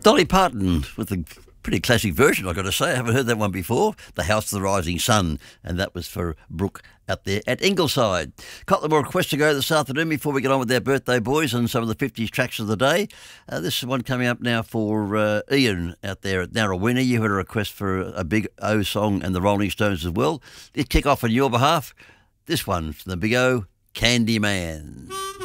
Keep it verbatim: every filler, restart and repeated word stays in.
Dolly Parton with a pretty classic version, I've got to say. I haven't heard that one before. The House of the Rising Sun, and that was for Brooke out there at Ingleside. Couple more requests to go this afternoon before we get on with our birthday boys and some of the fifties tracks of the day. Uh, this is one coming up now for uh, Ian out there at Narrawinna. You heard a request for a Big O song and the Rolling Stones as well. Let's kick off on your behalf. This one from the Big O, Candyman.